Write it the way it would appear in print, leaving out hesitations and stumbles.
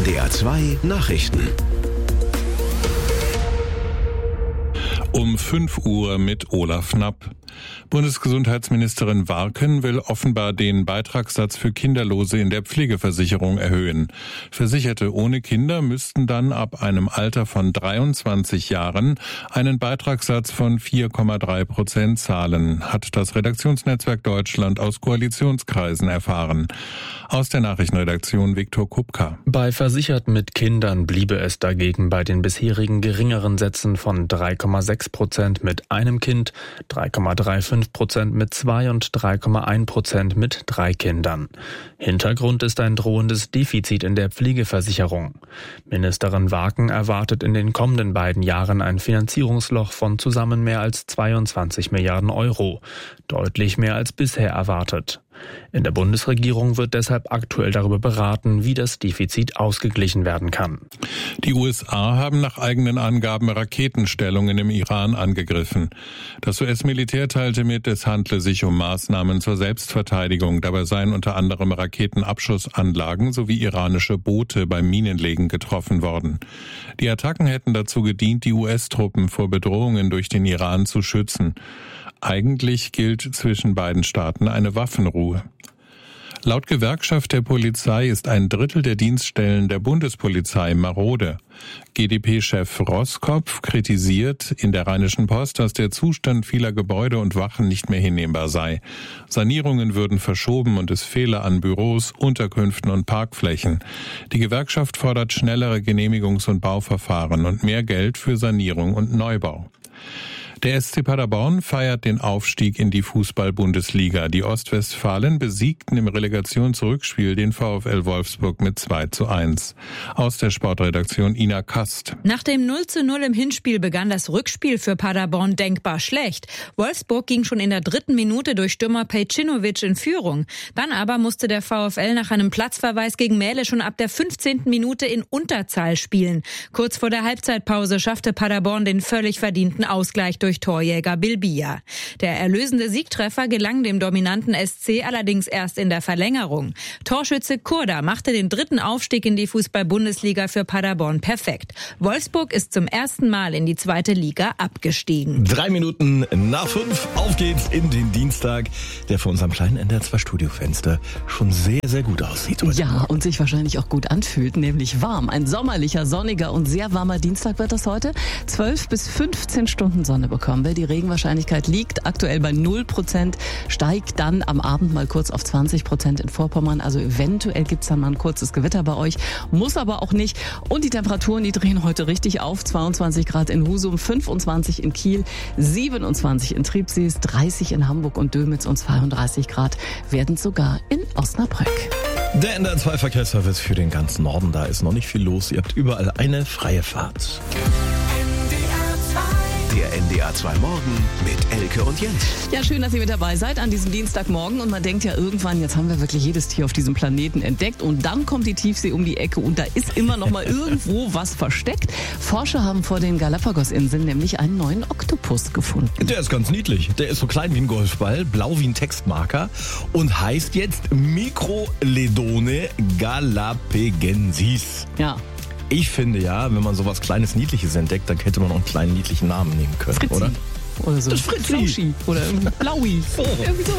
NDR 2 Nachrichten. Um 5 Uhr mit Olaf Knapp. Bundesgesundheitsministerin Warken will offenbar den Beitragssatz für Kinderlose in der Pflegeversicherung erhöhen. Versicherte ohne Kinder müssten dann ab einem Alter von 23 Jahren einen Beitragssatz von 4,3% zahlen, hat das Redaktionsnetzwerk Deutschland aus Koalitionskreisen erfahren. Aus der Nachrichtenredaktion Viktor Kupka. Bei Versicherten mit Kindern bliebe es dagegen bei den bisherigen geringeren Sätzen von 3,6% mit einem Kind, 3,35% mit 2 und 3,1% mit 3 Kindern. Hintergrund ist ein drohendes Defizit in der Pflegeversicherung. Ministerin Warken erwartet in den kommenden beiden Jahren ein Finanzierungsloch von zusammen mehr als 22 Milliarden Euro. Deutlich mehr als bisher erwartet. In der Bundesregierung wird deshalb aktuell darüber beraten, wie das Defizit ausgeglichen werden kann. Die USA haben nach eigenen Angaben Raketenstellungen im Iran angegriffen. Das US-Militär teilte mit, es handle sich um Maßnahmen zur Selbstverteidigung. Dabei seien unter anderem Raketenabschussanlagen sowie iranische Boote beim Minenlegen getroffen worden. Die Attacken hätten dazu gedient, die US-Truppen vor Bedrohungen durch den Iran zu schützen. Eigentlich gilt zwischen beiden Staaten eine Waffenruhe. Laut Gewerkschaft der Polizei ist ein Drittel der Dienststellen der Bundespolizei marode. GdP-Chef Roskopf kritisiert in der Rheinischen Post, dass der Zustand vieler Gebäude und Wachen nicht mehr hinnehmbar sei. Sanierungen würden verschoben und es fehle an Büros, Unterkünften und Parkflächen. Die Gewerkschaft fordert schnellere Genehmigungs- und Bauverfahren und mehr Geld für Sanierung und Neubau. Der SC Paderborn feiert den Aufstieg in die Fußball-Bundesliga. Die Ostwestfalen besiegten im Relegationsrückspiel den VfL Wolfsburg mit 2:1. Aus der Sportredaktion Ina Kast. Nach dem 0:0 im Hinspiel begann das Rückspiel für Paderborn denkbar schlecht. Wolfsburg ging schon in der 3. Minute durch Stürmer Pejcinovic in Führung. Dann aber musste der VfL nach einem Platzverweis gegen Mähle schon ab der 15. Minute in Unterzahl spielen. Kurz vor der Halbzeitpause schaffte Paderborn den völlig verdienten Ausgleich durch Torjäger Bilbia. Der erlösende Siegtreffer gelang dem dominanten SC allerdings erst in der Verlängerung. Torschütze Kurda machte den 3. Aufstieg in die Fußball-Bundesliga für Paderborn perfekt. Wolfsburg ist zum ersten Mal in die 2. Liga abgestiegen. 3 Minuten nach 5, auf geht's in den Dienstag, der vor unserem kleinen NDR 2 Studiofenster schon sehr, sehr gut aussieht. Ja, und sich wahrscheinlich auch gut anfühlt, nämlich warm. Ein sommerlicher, sonniger und sehr warmer Dienstag wird das heute. 12 bis 15 Stunden Sonne bekommen wir. Die Regenwahrscheinlichkeit liegt aktuell bei 0%, steigt dann am Abend mal kurz auf 20% in Vorpommern. Also eventuell gibt's dann mal ein kurzes Gewitter bei euch, muss aber auch nicht. Und die Temperaturen, die drehen heute richtig auf. 22 Grad in Husum, 25 in Kiel, 27 in Triebsees, 30 in Hamburg und Dömitz und 32 Grad werden sogar in Osnabrück. Der NDR 2 Verkehrsservice für den ganzen Norden, da ist noch nicht viel los. Ihr habt überall eine freie Fahrt. Der NDR 2 Morgen mit Elke und Jens. Ja, schön, dass ihr mit dabei seid an diesem Dienstagmorgen. Und man denkt ja irgendwann, jetzt haben wir wirklich jedes Tier auf diesem Planeten entdeckt. Und dann kommt die Tiefsee um die Ecke und da ist immer noch mal irgendwo was versteckt. Forscher haben vor den Galapagos-Inseln nämlich einen neuen Oktopus gefunden. Der ist ganz niedlich. Der ist so klein wie ein Golfball, blau wie ein Textmarker und heißt jetzt Microledone galapagensis. Ja. Ich finde ja, wenn man sowas Kleines, Niedliches entdeckt, dann hätte man auch einen kleinen, niedlichen Namen nehmen können, Fritzi. oder? Oder so. Das Fritzi. Flauschi. Oder Blaui. Oh. Irgendwie so.